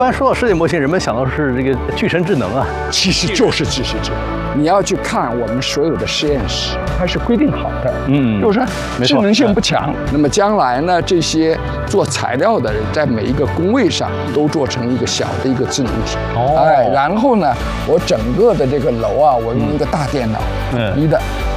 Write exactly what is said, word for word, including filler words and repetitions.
般说到世界模型，人们想到是这个巨神智能啊， 其实就是巨神智能。你要去看我们所有的实验室，它是规定好的， 嗯， 就是说没错智能性不强。那么将来呢，这些做材料的人在每一个工位上都做成一个小的一个智能体， 哦哎，然后呢，我整个的这个楼啊，我用一个大电脑， 嗯一的